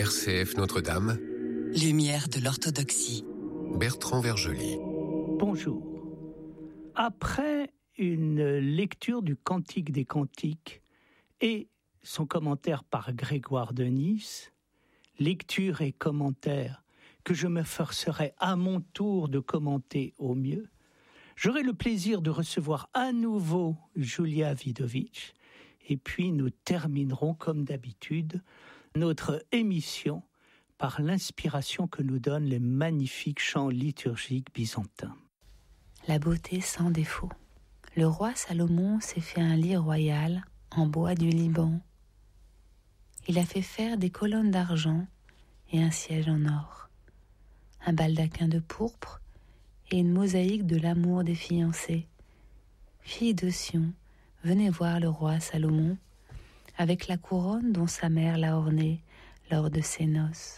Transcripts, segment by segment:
RCF Notre-Dame. Lumière de l'orthodoxie. Bertrand Vergely. Bonjour. Après une lecture du Cantique des Cantiques et son commentaire par Grégoire de Nice, lecture et commentaire que je m'efforcerai à mon tour de commenter au mieux, j'aurai le plaisir de recevoir à nouveau Julia Widovic et puis nous terminerons comme d'habitude notre émission par l'inspiration que nous donnent les magnifiques chants liturgiques byzantins. La beauté sans défaut. Le roi Salomon s'est fait un lit royal en bois du Liban. Il a fait faire des colonnes d'argent et un siège en or, un baldaquin de pourpre et une mosaïque de l'amour des fiancés. Fille de Sion, venez voir le roi Salomon, avec la couronne dont sa mère l'a ornée lors de ses noces.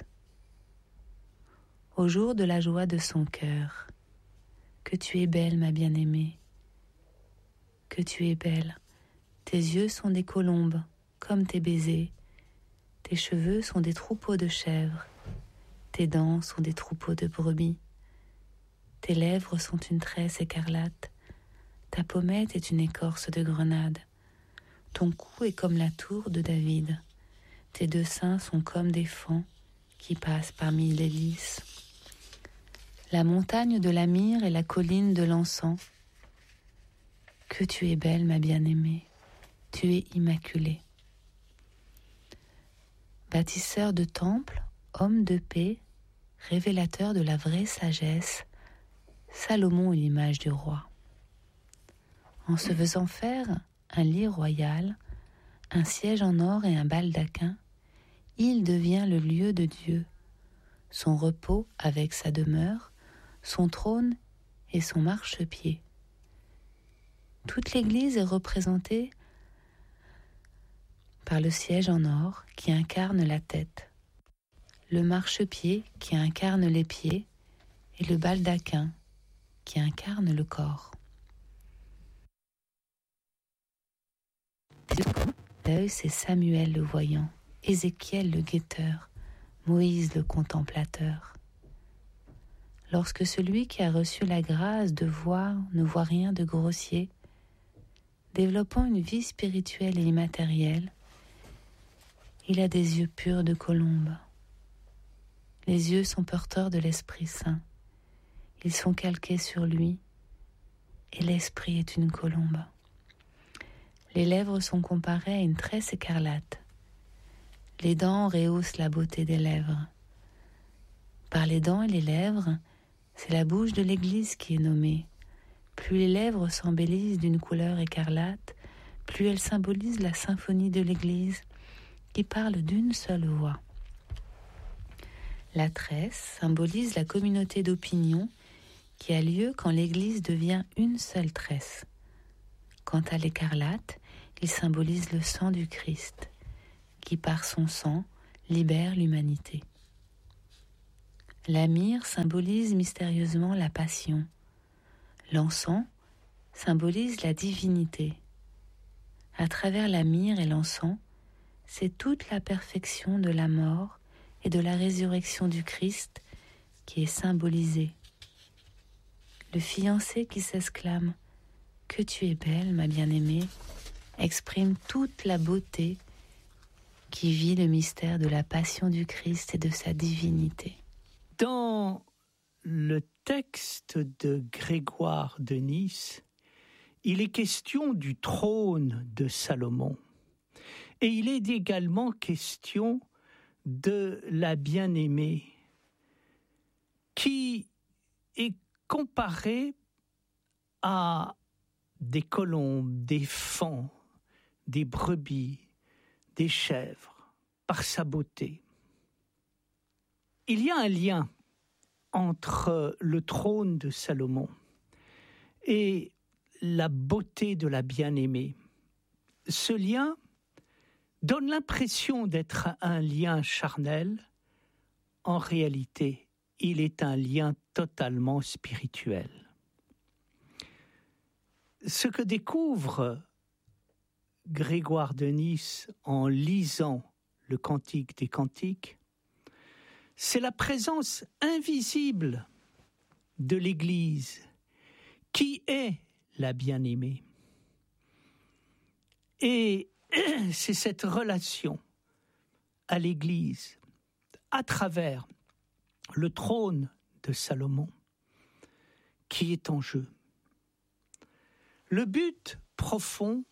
Au jour de la joie de son cœur, que tu es belle, ma bien-aimée, que tu es belle. Tes yeux sont des colombes, comme tes baisers. Tes cheveux sont des troupeaux de chèvres. Tes dents sont des troupeaux de brebis. Tes lèvres sont une tresse écarlate. Ta pommette est une écorce de grenade. Ton cou est comme la tour de David. Tes deux seins sont comme des fans qui passent parmi les lys. La montagne de la myrrhe et la colline de l'encens. Que tu es belle, ma bien-aimée, tu es immaculée. Bâtisseur de temples, homme de paix, révélateur de la vraie sagesse, Salomon est l'image du roi. En se faisant faire un lit royal, un siège en or et un baldaquin, il devient le lieu de Dieu, son repos avec sa demeure, son trône et son marchepied. Toute l'Église est représentée par le siège en or qui incarne la tête, le marchepied qui incarne les pieds et le baldaquin qui incarne le corps. L'œil, c'est Samuel le voyant, Ézéchiel le guetteur, Moïse le contemplateur. Lorsque celui qui a reçu la grâce de voir ne voit rien de grossier, développant une vie spirituelle et immatérielle, il a des yeux purs de colombe. Les yeux sont porteurs de l'Esprit Saint. Ils sont calqués sur lui, et l'Esprit est une colombe. Les lèvres sont comparées à une tresse écarlate. Les dents rehaussent la beauté des lèvres. Par les dents et les lèvres, c'est la bouche de l'Église qui est nommée. Plus les lèvres s'embellissent d'une couleur écarlate, plus elles symbolisent la symphonie de l'Église qui parle d'une seule voix. La tresse symbolise la communauté d'opinion qui a lieu quand l'Église devient une seule tresse. Quant à l'écarlate, il symbolise le sang du Christ qui, par son sang, libère l'humanité. La myrrhe symbolise mystérieusement la passion. L'encens symbolise la divinité. À travers la myrrhe et l'encens, c'est toute la perfection de la mort et de la résurrection du Christ qui est symbolisée. Le fiancé qui s'exclame « Que tu es belle, ma bien-aimée » exprime toute la beauté qui vit le mystère de la passion du Christ et de sa divinité. Dans le texte de Grégoire de Nice, il est question du trône de Salomon. Et il est également question de la bien-aimée qui est comparée à des colombes, des fans, des brebis, des chèvres, par sa beauté. Il y a un lien entre le trône de Salomon et la beauté de la bien-aimée. Ce lien donne l'impression d'être un lien charnel. En réalité, il est un lien totalement spirituel. Ce que découvre Grégoire de Nice en lisant le Cantique des Cantiques, c'est la présence invisible de l'Église qui est la bien-aimée. Et c'est cette relation à l'Église, à travers le trône de Salomon, qui est en jeu. Le but profond,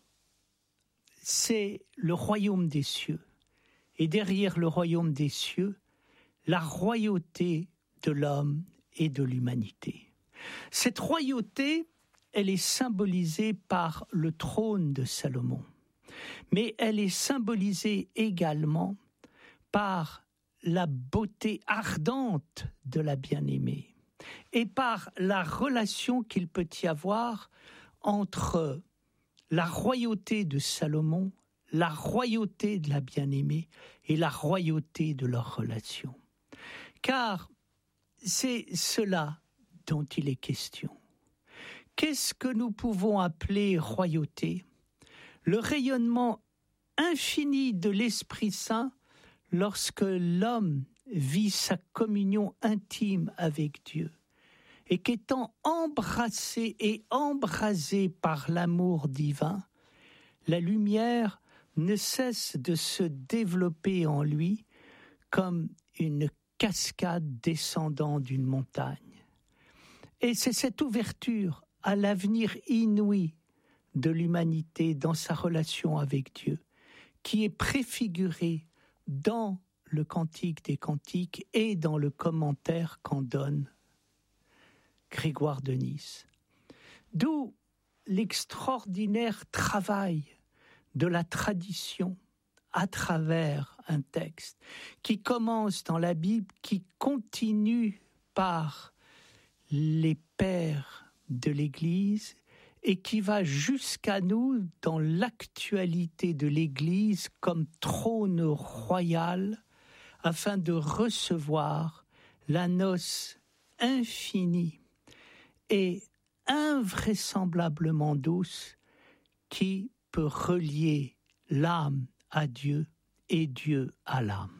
c'est le royaume des cieux. Et derrière le royaume des cieux, la royauté de l'homme et de l'humanité. Cette royauté, elle est symbolisée par le trône de Salomon. Mais elle est symbolisée également par la beauté ardente de la bien-aimée et par la relation qu'il peut y avoir entre la royauté de Salomon, la royauté de la bien-aimée et la royauté de leur relation. Car c'est cela dont il est question. Qu'est-ce que nous pouvons appeler royauté ? Le rayonnement infini de l'Esprit Saint lorsque l'homme vit sa communion intime avec Dieu et qu'étant embrassé et embrasé par l'amour divin, la lumière ne cesse de se développer en lui comme une cascade descendant d'une montagne. Et c'est cette ouverture à l'avenir inouï de l'humanité dans sa relation avec Dieu qui est préfigurée dans le Cantique des Cantiques et dans le commentaire qu'en donne Grégoire de Nice. D'où l'extraordinaire travail de la tradition à travers un texte qui commence dans la Bible, qui continue par les pères de l'Église et qui va jusqu'à nous dans l'actualité de l'Église comme trône royal afin de recevoir la noce infinie et invraisemblablement douce qui peut relier l'âme à Dieu et Dieu à l'âme.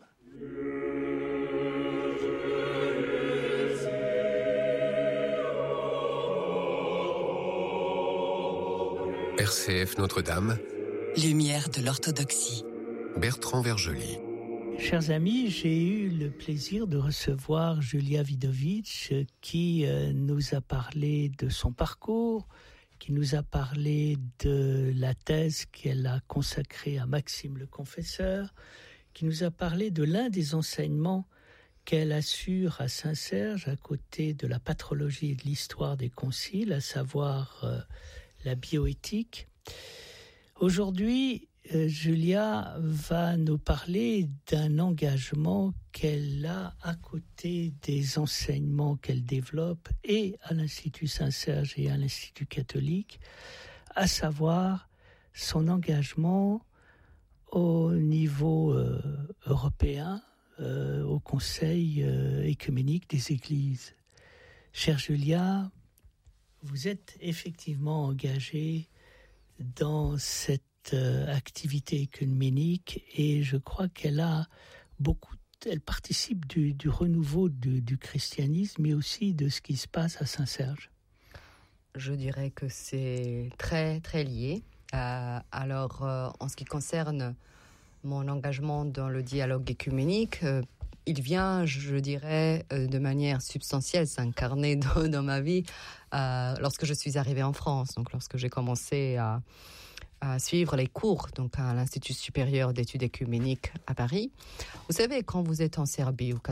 RCF Notre-Dame, Lumière de l'orthodoxie. Bertrand Vergely. Chers amis, j'ai eu le plaisir de recevoir Julia Vidovitch qui nous a parlé de son parcours, qui nous a parlé de la thèse qu'elle a consacrée à Maxime le Confesseur, qui nous a parlé de l'un des enseignements qu'elle assure à Saint-Serge à côté de la patrologie et de l'histoire des conciles, à savoir la bioéthique. Aujourd'hui, Julia va nous parler d'un engagement qu'elle a à côté des enseignements qu'elle développe et à l'Institut Saint-Serge et à l'Institut catholique, à savoir son engagement au niveau européen, au Conseil œcuménique des Églises. Chère Julia, vous êtes effectivement engagée dans cette activité œcuménique et je crois qu'elle a elle participe du renouveau du christianisme mais aussi de ce qui se passe à Saint-Serge. Je dirais que c'est très très lié. Alors en ce qui concerne mon engagement dans le dialogue œcuménique, il vient, je dirais, de manière substantielle s'incarner dans ma vie lorsque je suis arrivée en France. Donc lorsque j'ai commencé à suivre les cours donc à l'Institut supérieur d'études œcuméniques à Paris. Vous savez, quand vous êtes en Serbie où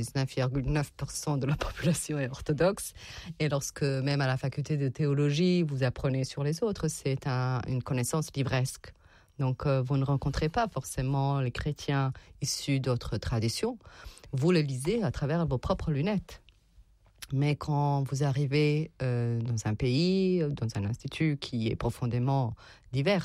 99,9% de la population est orthodoxe et lorsque même à la faculté de théologie vous apprenez sur les autres, c'est une connaissance livresque. Donc vous ne rencontrez pas forcément les chrétiens issus d'autres traditions, vous les lisez à travers vos propres lunettes. Mais quand vous arrivez dans un pays, dans un institut qui est profondément divers,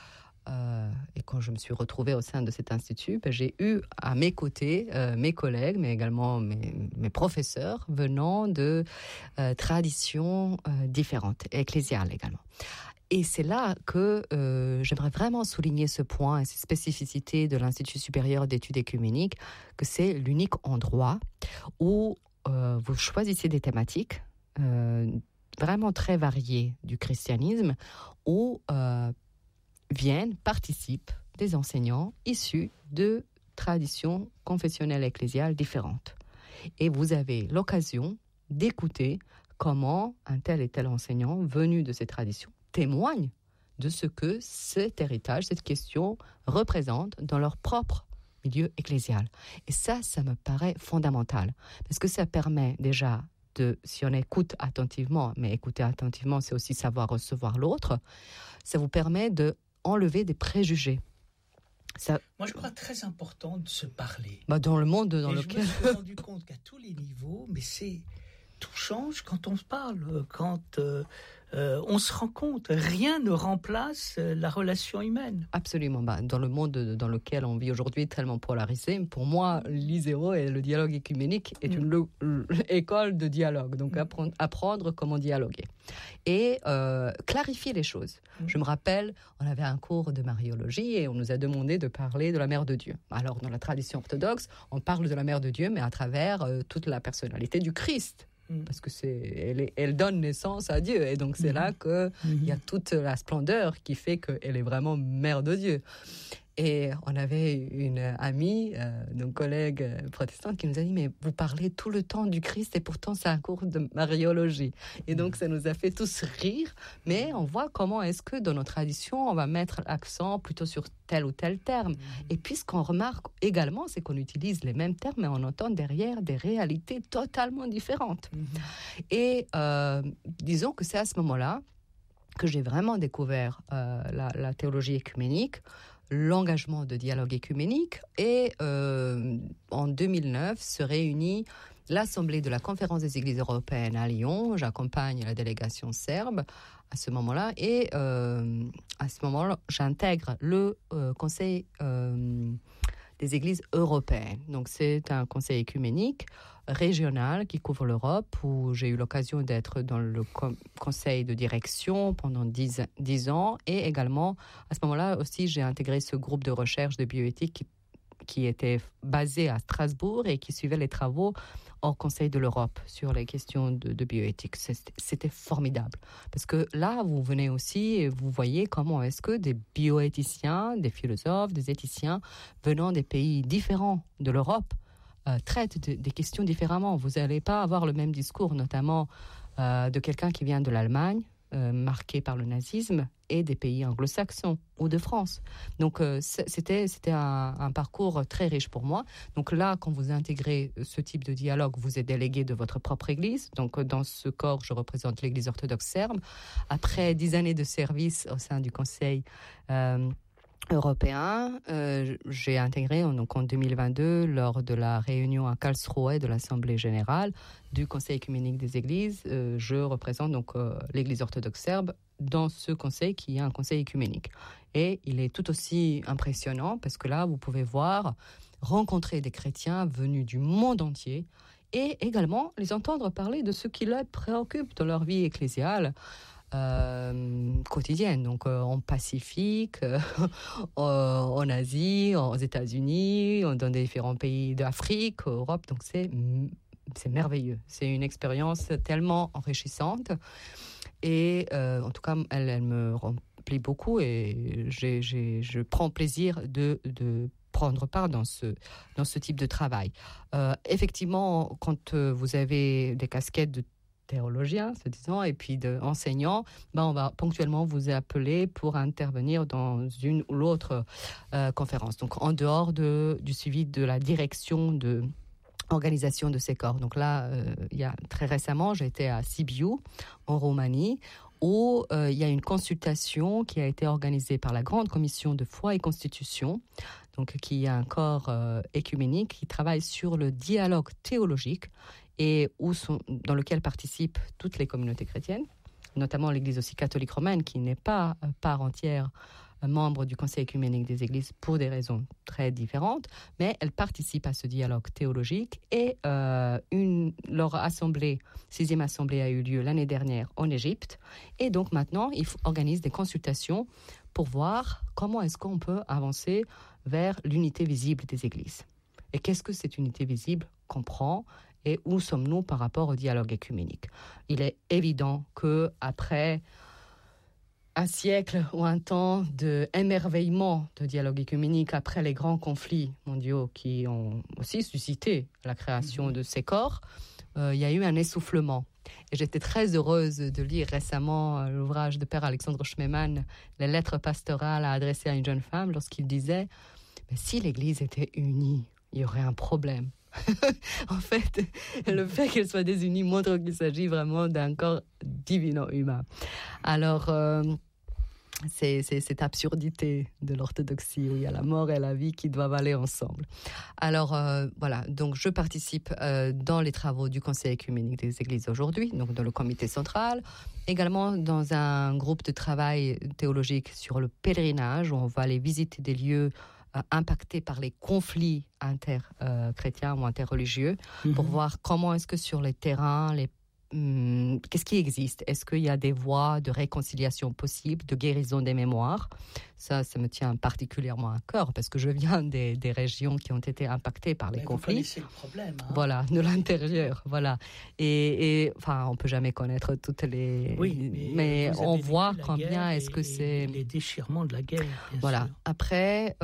et quand je me suis retrouvée au sein de cet institut, j'ai eu à mes côtés mes collègues, mais également mes professeurs venant de traditions différentes, ecclésiales également. Et c'est là que j'aimerais vraiment souligner ce point et cette spécificité de l'Institut supérieur d'études écuméniques, que c'est l'unique endroit où vous choisissez des thématiques vraiment très variées du christianisme, où participent des enseignants issus de traditions confessionnelles ecclésiales différentes. Et vous avez l'occasion d'écouter comment un tel et tel enseignant venu de ces traditions témoigne de ce que cet héritage, cette question représente dans leur propre milieu ecclésial. Et ça me paraît fondamental, parce que ça permet déjà si on écoute attentivement, mais écouter attentivement, c'est aussi savoir recevoir l'autre, ça vous permet d'enlever des préjugés. Moi, je crois très important de se parler. Dans le monde dans lequel... Je me suis rendu compte qu'à tous les niveaux, mais tout change quand on se parle, quand on se rend compte. Rien ne remplace la relation humaine. Absolument. Dans le monde dans lequel on vit aujourd'hui, tellement polarisé, pour moi, l'ISEO et le dialogue écuménique est une école de dialogue. Donc, apprendre comment dialoguer. Et clarifier les choses. Je me rappelle, on avait un cours de mariologie et on nous a demandé de parler de la Mère de Dieu. Alors, dans la tradition orthodoxe, on parle de la Mère de Dieu, mais à travers toute la personnalité du Christ. Parce que elle donne naissance à Dieu. Et donc, c'est là qu'il y a toute la splendeur qui fait qu'elle est vraiment Mère de Dieu. Et on avait une amie, une collègue protestante qui nous a dit « Mais vous parlez tout le temps du Christ et pourtant c'est un cours de mariologie. » Et donc ça nous a fait tous rire, mais on voit comment est-ce que dans nos traditions, on va mettre l'accent plutôt sur tel ou tel terme. Et puis ce qu'on remarque également, c'est qu'on utilise les mêmes termes, mais on entend derrière des réalités totalement différentes. Et disons que c'est à ce moment-là que j'ai vraiment découvert la théologie écuménique, l'engagement de dialogue écuménique, et en 2009 se réunit l'Assemblée de la Conférence des Églises européennes à Lyon. J'accompagne la délégation serbe à ce moment-là, et à ce moment-là, j'intègre le Conseil des Églises européennes. Donc c'est un conseil écuménique régional qui couvre l'Europe, où j'ai eu l'occasion d'être dans le conseil de direction pendant 10 ans, et également à ce moment-là aussi j'ai intégré ce groupe de recherche de bioéthique qui était basé à Strasbourg et qui suivait les travaux au Conseil de l'Europe sur les questions de bioéthique. C'était formidable, parce que là vous venez aussi et vous voyez comment est-ce que des bioéthiciens, des philosophes, des éthiciens venant des pays différents de l'Europe traitent des questions différemment. Vous n'allez pas avoir le même discours, notamment de quelqu'un qui vient de l'Allemagne, marqué par le nazisme, et des pays anglo-saxons ou de France. Donc c'était un parcours très riche pour moi. Donc là, quand vous intégrez ce type de dialogue, vous êtes délégué de votre propre église. Donc dans ce corps, je représente l'église orthodoxe serbe. Après 10 années de service au sein du Conseil européen, j'ai intégré donc en 2022, lors de la réunion à Karlsruhe de l'Assemblée générale du Conseil écuménique des Églises, je représente donc l'Église orthodoxe serbe dans ce conseil qui est un conseil écuménique. Et il est tout aussi impressionnant parce que là, vous pouvez rencontrer des chrétiens venus du monde entier et également les entendre parler de ce qui les préoccupe dans leur vie ecclésiale quotidienne, donc en Pacifique, en Asie, aux États-Unis, dans différents pays d'Afrique, Europe. Donc c'est merveilleux. C'est une expérience tellement enrichissante et en tout cas, elle me remplit beaucoup et je prends plaisir de prendre part dans ce type de travail. Effectivement, quand vous avez des casquettes de théologien, se disant, et puis d'enseignant, on va ponctuellement vous appeler pour intervenir dans une ou l'autre conférence. Donc, en dehors du suivi de la direction de organisation de ces corps. Donc là, il y a très récemment, j'étais à Sibiu, en Roumanie, où il y a une consultation qui a été organisée par la Grande Commission de foi et Constitution, donc qui est un corps écuménique qui travaille sur le dialogue théologique et dans lequel participent toutes les communautés chrétiennes, notamment l'Église aussi catholique romaine, qui n'est pas part entière membres du Conseil œcuménique des Églises pour des raisons très différentes, mais elles participent à ce dialogue théologique et leur assemblée, 6e assemblée a eu lieu l'année dernière en Égypte et donc maintenant ils organisent des consultations pour voir comment est-ce qu'on peut avancer vers l'unité visible des Églises. Et qu'est-ce que cette unité visible comprend et où sommes-nous par rapport au dialogue œcuménique? Il est évident qu'après un siècle ou un temps d'émerveillement de dialogue œcuménique, après les grands conflits mondiaux qui ont aussi suscité la création de ces corps, il y a eu un essoufflement. Et j'étais très heureuse de lire récemment l'ouvrage de Père Alexandre Schmemann, « Les lettres pastorales adressées à une jeune femme », lorsqu'il disait « Mais si l'Église était unie, il y aurait un problème. » En fait, le fait qu'elle soit désunie montre qu'il s'agit vraiment d'un corps divino-humain. Alors, c'est cette absurdité de l'orthodoxie où il y a la mort et la vie qui doivent aller ensemble. Alors, voilà, donc je participe dans les travaux du Conseil œcuménique des Églises aujourd'hui, donc dans le comité central, également dans un groupe de travail théologique sur le pèlerinage, où on va aller visiter des lieux impactés par les conflits inter-chrétiens ou interreligieux, pour voir comment est-ce que sur les terrains, qu'est-ce qui existe? Est-ce qu'il y a des voies de réconciliation possibles, de guérison des mémoires? Ça me tient particulièrement à cœur parce que je viens des régions qui ont été impactées par les conflits. Vous connaissez le problème. Hein? Voilà, de l'intérieur, voilà. Et enfin, on peut jamais connaître toutes les. Oui, mais on voit combien est-ce que c'est les déchirements de la guerre. Voilà. Sûr. Après,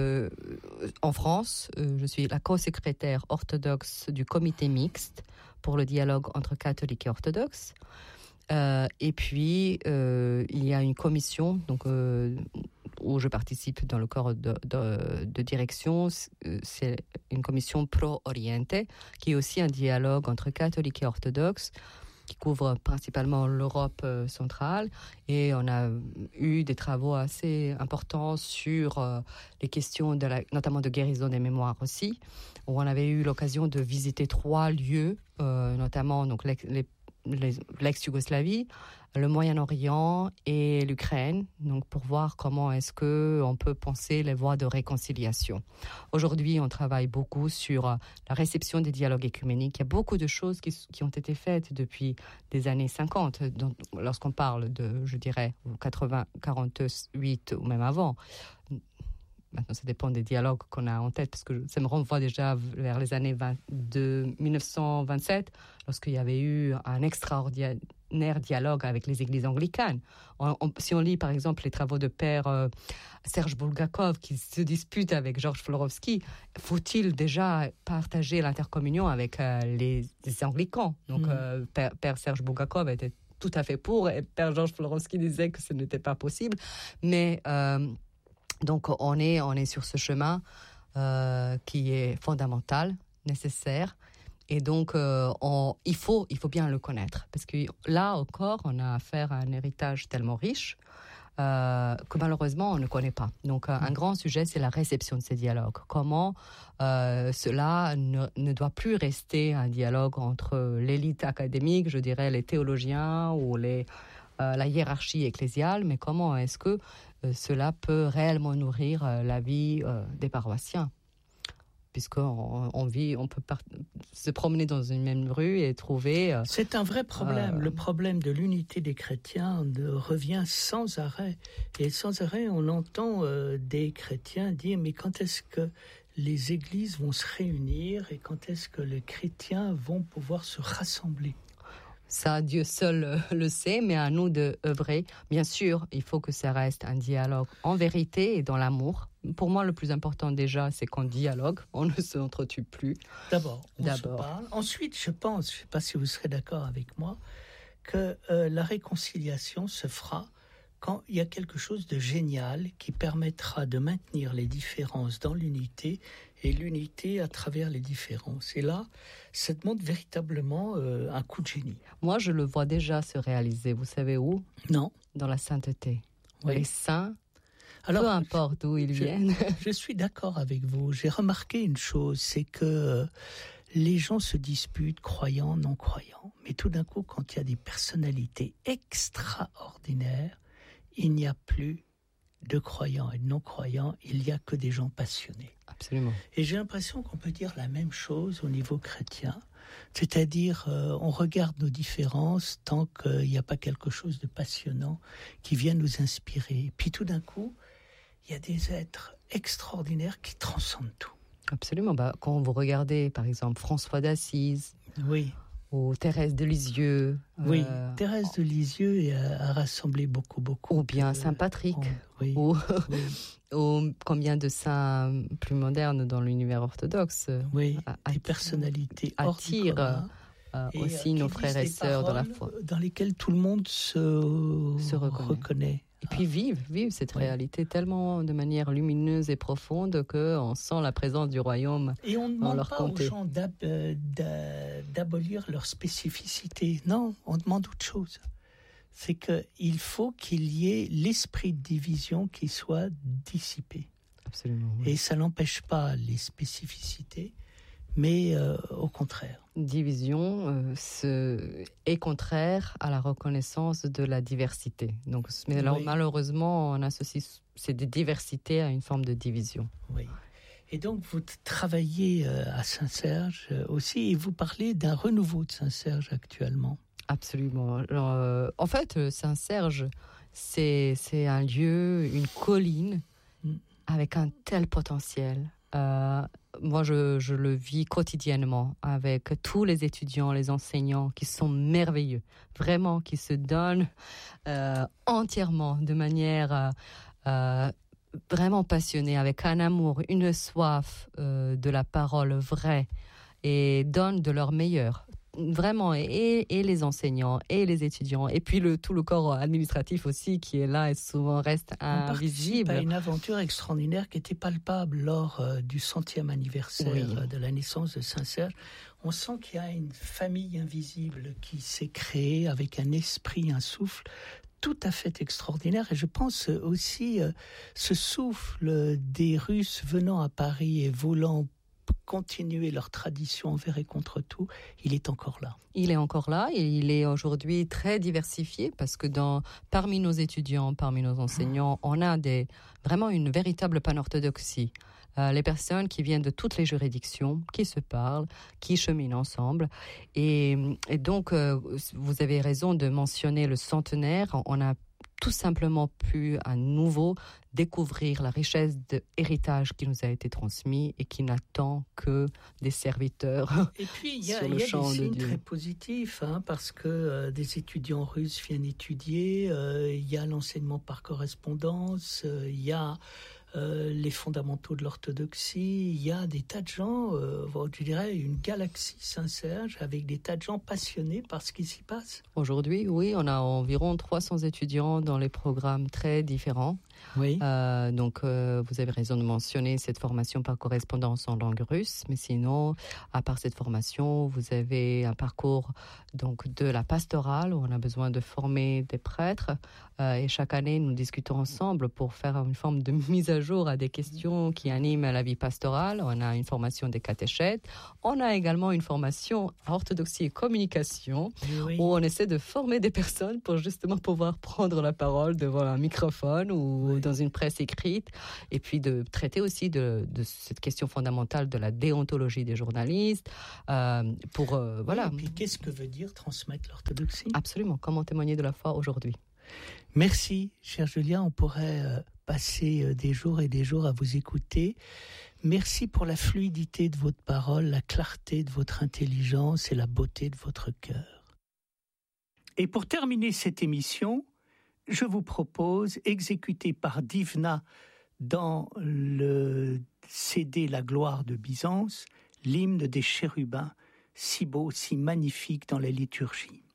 en France, je suis la co-secrétaire orthodoxe du comité mixte pour le dialogue entre catholiques et orthodoxes. Et puis, il y a une commission donc, où je participe dans le corps de direction. C'est une commission pro-oriente, qui est aussi un dialogue entre catholiques et orthodoxes, qui couvre principalement l'Europe centrale. Et on a eu des travaux assez importants sur les questions, notamment de guérison des mémoires aussi, où on avait eu l'occasion de visiter 3 lieux, notamment donc, l'ex-Yougoslavie, le Moyen-Orient et l'Ukraine, donc pour voir comment est-ce qu'on peut penser les voies de réconciliation. Aujourd'hui, on travaille beaucoup sur la réception des dialogues œcuméniques. Il y a beaucoup de choses qui ont été faites depuis des années 50, donc, lorsqu'on parle de, je dirais, 80, 48 ou même avant. Maintenant, ça dépend des dialogues qu'on a en tête, parce que ça me renvoie déjà vers les années 1927, lorsqu'il y avait eu un extraordinaire dialogue avec les églises anglicanes. Si on lit, par exemple, les travaux de Père Serge Bulgakov, qui se dispute avec Georges Florovski, faut-il déjà partager l'intercommunion avec les anglicans? Donc, Père Serge Bulgakov était tout à fait pour, et Père Georges Florovski disait que ce n'était pas possible. Mais... donc, on est sur ce chemin qui est fondamental, nécessaire. Et donc, il faut bien le connaître. Parce que là encore, on a affaire à un héritage tellement riche que malheureusement, on ne connaît pas. Donc, un grand sujet, c'est la réception de ces dialogues. Comment cela ne doit plus rester un dialogue entre l'élite académique, je dirais les théologiens ou la hiérarchie ecclésiale, mais comment est-ce que cela peut réellement nourrir la vie des paroissiens, puisqu'on peut se promener dans une même rue et trouver... C'est un vrai problème. Le problème de l'unité des chrétiens revient sans arrêt. Et sans arrêt, on entend des chrétiens dire « Mais quand est-ce que les églises vont se réunir et quand est-ce que les chrétiens vont pouvoir se rassembler ?» Ça, Dieu seul le sait, mais à nous d'œuvrer. Bien sûr, il faut que ça reste un dialogue en vérité et dans l'amour. Pour moi, le plus important déjà, c'est qu'on dialogue, on ne s'entretue plus. D'abord, on se parle. Ensuite, je ne sais pas si vous serez d'accord avec moi, que la réconciliation se fera quand il y a quelque chose de génial qui permettra de maintenir les différences dans l'unité et l'unité à travers les différences. Et là, ça demande véritablement un coup de génie. Moi, je le vois déjà se réaliser. Vous savez où? Non. Dans la sainteté. Oui. Les saints, alors, peu importe d'où ils viennent. Je suis d'accord avec vous. J'ai remarqué une chose, c'est que les gens se disputent, croyants, non-croyants. Mais tout d'un coup, quand il y a des personnalités extraordinaires, il n'y a plus de croyants et de non-croyants, il n'y a que des gens passionnés. Absolument. Et j'ai l'impression qu'on peut dire la même chose au niveau chrétien. C'est-à-dire, on regarde nos différences tant qu'il n'y a pas quelque chose de passionnant qui vient nous inspirer. Et puis tout d'un coup, il y a des êtres extraordinaires qui transcendent tout. Absolument. Quand vous regardez, par exemple, François d'Assise, Oui. ou Thérèse de Lisieux. Oui, Thérèse de Lisieux a rassemblé beaucoup. Ou bien Saint Patrick. Oui. Ou combien de saints plus modernes dans l'univers orthodoxe. Oui, des personnalités attirent aussi nos frères et sœurs dans la foi. Dans lesquelles tout le monde se reconnaît. Et puis vivent cette réalité tellement de manière lumineuse et profonde qu'on sent la présence du royaume. Et on ne demande pas aux gens d'abolir leur spécificité. Non, on demande autre chose. C'est qu'il faut qu'il y ait l'esprit de division qui soit dissipé. Absolument. Oui. Et ça n'empêche pas les spécificités, mais au contraire. Division est contraire à la reconnaissance de la diversité. Donc, mais alors, malheureusement, on associe ces diversités à une forme de division. Oui. Et donc, vous travaillez à Saint-Serge aussi, et vous parlez d'un renouveau de Saint-Serge actuellement. Absolument. Alors, en fait, Saint-Serge, c'est un lieu, une colline, avec un tel potentiel. Moi, je le vis quotidiennement avec tous les étudiants, les enseignants qui sont merveilleux, vraiment, qui se donnent entièrement, de manière vraiment passionnée, avec un amour, une soif de la parole vraie, et donnent de leur meilleur. Vraiment, et les enseignants, et les étudiants, et puis tout le corps administratif aussi qui est là et souvent reste invisible. On participe à une aventure extraordinaire qui était palpable lors du 100e anniversaire de la naissance de Saint-Serge. On sent qu'il y a une famille invisible qui s'est créée avec un esprit, un souffle tout à fait extraordinaire. Et je pense aussi ce souffle des Russes venant à Paris et voulant continuer leur tradition envers et contre tout, il est encore là. Il est encore là et il est aujourd'hui très diversifié parce que parmi nos étudiants, parmi nos enseignants, on a vraiment une véritable panorthodoxie. Les personnes qui viennent de toutes les juridictions, qui se parlent, qui cheminent ensemble. Et donc, vous avez raison de mentionner le centenaire. On a tout simplement pu à nouveau découvrir la richesse de héritage qui nous a été transmis et qui n'attend que des serviteurs. Et puis il y a des signes très positifs, parce que des étudiants russes viennent étudier, il y a l'enseignement par correspondance, il y a les fondamentaux de l'orthodoxie, il y a des tas de gens, je dirais une galaxie Saint-Serge avec des tas de gens passionnés par ce qui s'y passe. Aujourd'hui, oui, on a environ 300 étudiants dans les programmes très différents. Oui. Donc, vous avez raison de mentionner cette formation par correspondance en langue russe, mais sinon, à part cette formation, vous avez un parcours donc de la pastorale où on a besoin de former des prêtres. Et chaque année, nous discutons ensemble pour faire une forme de mise à jour à des questions qui animent la vie pastorale. On a une formation des catéchètes. On a également une formation orthodoxie et communication où on essaie de former des personnes pour justement pouvoir prendre la parole devant un microphone ou dans une presse écrite, et puis de traiter aussi de cette question fondamentale de la déontologie des journalistes. Voilà. Et puis qu'est-ce que veut dire transmettre l'orthodoxie ? Absolument. Comment témoigner de la foi aujourd'hui ? Merci, cher Julien. On pourrait passer des jours et des jours à vous écouter. Merci pour la fluidité de votre parole, la clarté de votre intelligence et la beauté de votre cœur. Et pour terminer cette émission, je vous propose, exécuté par Divna dans le CD La gloire de Byzance, l'hymne des chérubins, si beau, si magnifique dans la liturgie.